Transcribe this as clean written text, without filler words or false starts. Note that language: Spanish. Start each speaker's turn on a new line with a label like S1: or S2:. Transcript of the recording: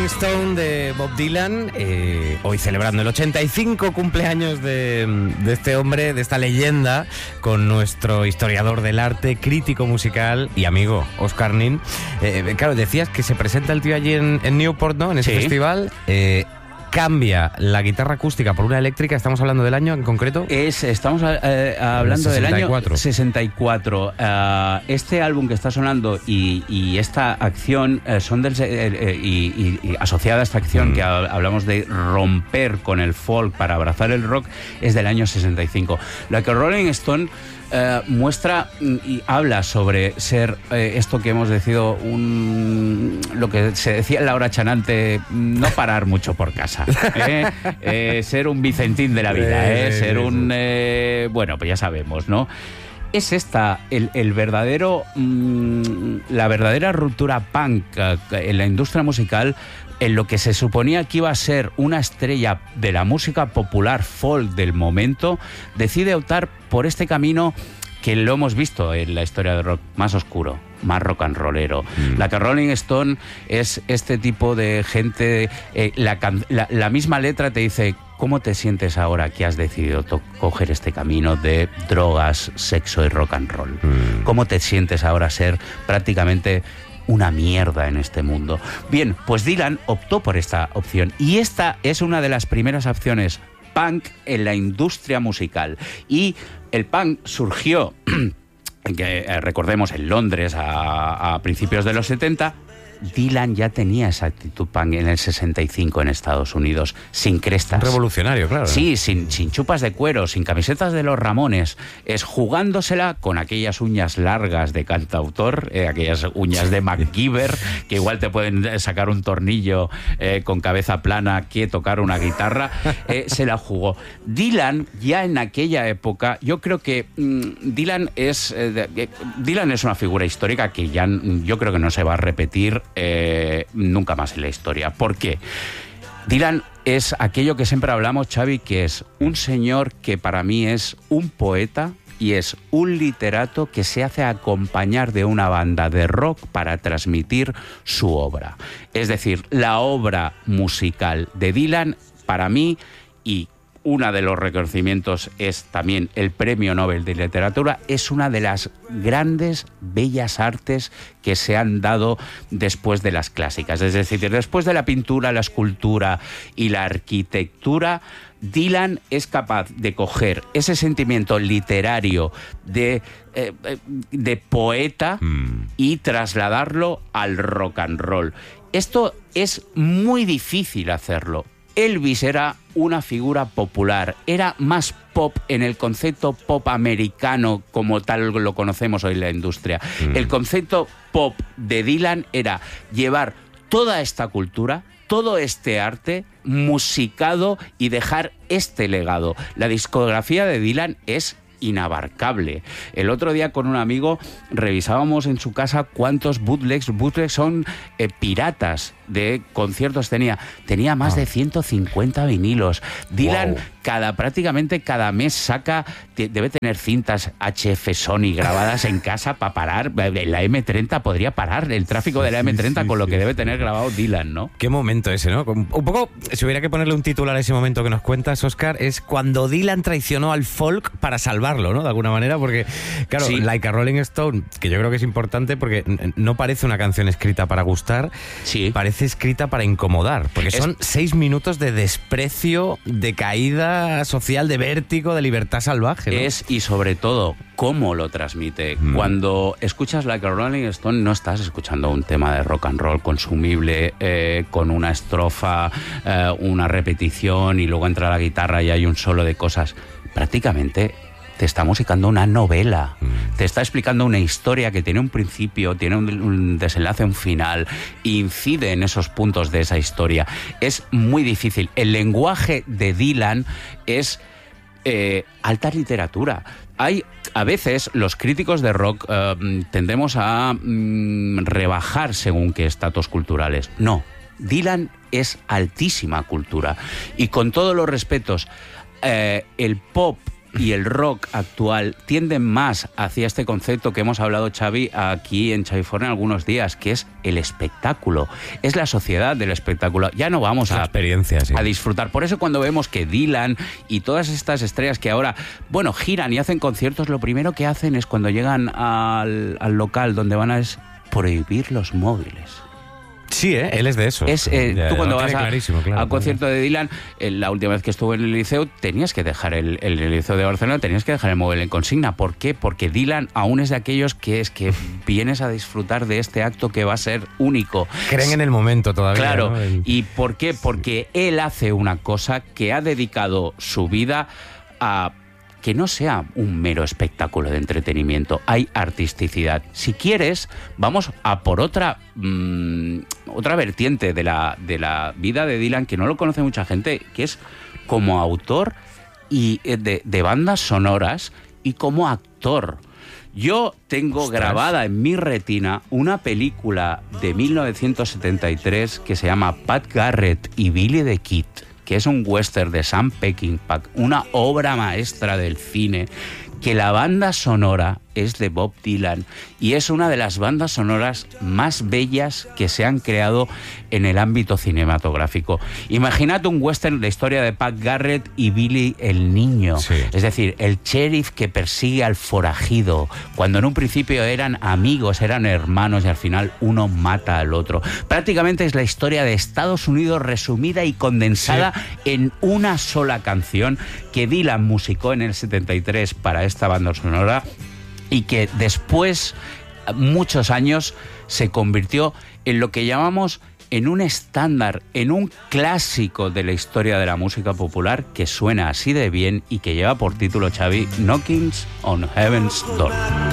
S1: Rolling Stone de Bob Dylan, hoy celebrando el 85 cumpleaños de este hombre, de esta leyenda, con nuestro historiador del arte, crítico musical y amigo, Óscar Nin. Claro, decías que se presenta el tío allí en Newport, ¿no? En ese festival. Cambia la guitarra acústica por una eléctrica. ¿Estamos hablando del año en concreto?
S2: Estamos hablando del año 64. Este álbum que está sonando y esta acción son y asociada a esta acción que hablamos de romper con el folk para abrazar el rock, es del año 65. La que Rolling Stone muestra y habla sobre ser esto que hemos decidido lo que se decía en la hora chanante, no parar mucho por casa, ser un Vicentín de la vida, ser un bueno, pues ya sabemos, ¿no? Es esta el verdadero la verdadera ruptura punk en la industria musical, en lo que se suponía que iba a ser una estrella de la música popular folk del momento. Decide optar por este camino que lo hemos visto en la historia del rock, más oscuro, más rock and rollero. La que Rolling Stone es este tipo de gente, la misma letra te dice: ¿cómo te sientes ahora que has decidido coger este camino de drogas, sexo y rock and roll? ¿Cómo te sientes ahora ser prácticamente una mierda en este mundo? Bien, pues Dylan optó por esta opción, y esta es una de las primeras opciones punk en la industria musical. Y el punk surgió, recordemos, en Londres a principios de los 70. Dylan ya tenía esa actitud punk en el 65 en Estados Unidos, sin crestas.
S1: Revolucionario, claro.
S2: Sí, sin chupas de cuero, sin camisetas de los Ramones, jugándosela con aquellas uñas largas de cantautor, aquellas uñas de MacGyver, que igual te pueden sacar un tornillo con cabeza plana que tocar una guitarra, se la jugó. Dylan, ya en aquella época, yo creo que Dylan es una figura histórica que ya yo creo que no se va a repetir nunca más en la historia. ¿Por qué? Dylan es aquello que siempre hablamos, Xavi, que es un señor que para mí es un poeta y es un literato que se hace acompañar de una banda de rock para transmitir su obra. Es decir, la obra musical de Dylan, para mí, y uno de los reconocimientos es también el Premio Nobel de Literatura, es una de las grandes bellas artes que se han dado después de las clásicas. Es decir, después de la pintura, la escultura y la arquitectura, Dylan es capaz de coger ese sentimiento literario de poeta y trasladarlo al rock and roll. Esto es muy difícil hacerlo. Elvis era una figura popular, era más pop en el concepto pop americano como tal lo conocemos hoy en la industria. El concepto pop de Dylan era llevar toda esta cultura, todo este arte musicado y dejar este legado. La discografía de Dylan es inabarcable. El otro día con un amigo revisábamos en su casa cuántos bootlegs son piratas de conciertos tenía más de 150 vinilos. Dylan prácticamente cada mes debe tener cintas HF Sony grabadas en casa para parar. La M30 podría parar el tráfico de la M30 con lo que debe tener grabado Dylan, ¿no?
S1: Qué momento ese, ¿no? Un poco, si hubiera que ponerle un titular a ese momento que nos cuentas, Óscar, es cuando Dylan traicionó al folk para salvarlo, ¿no? De alguna manera, porque, claro, Like a Rolling Stone, que yo creo que es importante porque no parece una canción escrita para gustar, parece escrita para incomodar, porque son 6 minutos de desprecio, de caída social, de vértigo, de libertad salvaje, ¿no?
S2: Y sobre todo, cómo lo transmite. Cuando escuchas Like a Rolling Stone, no estás escuchando un tema de rock and roll consumible, con una estrofa, una repetición y luego entra la guitarra y hay un solo de cosas. Prácticamente te está musicando una novela, te está explicando una historia que tiene un principio, tiene un desenlace, un final, incide en esos puntos de esa historia. Es muy difícil. El lenguaje de Dylan es alta literatura. A veces los críticos de rock tendemos a rebajar según qué estatus culturales. No, Dylan es altísima cultura. Y con todos los respetos, el pop y el rock actual tienden más hacia este concepto que hemos hablado, Xavi, aquí en Xavifornia algunos días, que es el espectáculo. Es la sociedad del espectáculo. Ya no vamos a disfrutar. Por eso cuando vemos que Dylan y todas estas estrellas que ahora, bueno, giran y hacen conciertos, lo primero que hacen es cuando llegan al local donde van a prohibir los móviles.
S1: Sí, él es de eso.
S2: Tú cuando vas al concierto de Dylan, la última vez que estuve en el liceo, tenías que dejar el liceo de Barcelona, tenías que dejar el móvil en consigna. ¿Por qué? Porque Dylan aún es de aquellos que vienes a disfrutar de este acto que va a ser único.
S1: Creen en el momento todavía.
S2: Claro.
S1: ¿no?
S2: ¿Y por qué? Porque él hace una cosa que ha dedicado su vida a que no sea un mero espectáculo de entretenimiento. Hay artisticidad. Si quieres, vamos a por otra vertiente de la vida de Dylan, que no lo conoce mucha gente, que es como autor y de bandas sonoras y como actor. Yo tengo grabada en mi retina una película de 1973 que se llama Pat Garrett y Billy the Kid, que es un western de Sam Peckinpah, una obra maestra del cine, que la banda sonora es de Bob Dylan y es una de las bandas sonoras más bellas que se han creado en el ámbito cinematográfico. Imagínate un western, la historia de Pat Garrett y Billy el niño. Sí. Es decir, el sheriff que persigue al forajido, cuando en un principio eran amigos, eran hermanos y al final uno mata al otro. Prácticamente es la historia de Estados Unidos resumida y condensada en una sola canción que Dylan musicó en el 73 para esta banda sonora y que después, muchos años, se convirtió en lo que llamamos en un estándar, en un clásico de la historia de la música popular que suena así de bien y que lleva por título, Xavi, Knockings on Heaven's Door.